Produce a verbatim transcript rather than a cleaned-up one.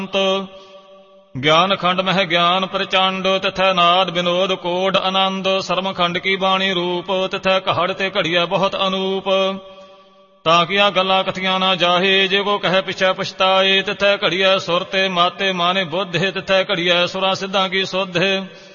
ਗਿਆਨ ਖੰਡ ਮਹਿ ਗਿਆਨ ਪ੍ਰਚੰਡ ਤਿਥੈ ਨਾਦ ਬਿਨੋਦ ਕੋਡ ਆਨੰਦ ਸਰਮ ਖੰਡ ਕੀ ਬਾਣੀ ਰੂਪ ਤਿਥੈ ਕਹੜ ਤੇ ਘੜੀਐ ਬਹੁਤ ਅਨੂਪ ਤਾਂ ਕੀਆਂ ਗੱਲਾਂ ਕਥੀਆਂ ਨਾ ਜਾਹੇ ਜੇ ਕੋ ਕਹੈ ਪਿਛੈ ਪਛਤਾਏ ਤਿਥੈ ਘੜੀਐ ਸੁਰ ਤੇ ਮਾਤੇ ਮਾਨੇ ਬੁੱਧ ਤਿਥੈ ਘੜੀਐ ਸੁਰਾਂ ਸਿੱਧਾਂ ਕੀ ਸੁਧ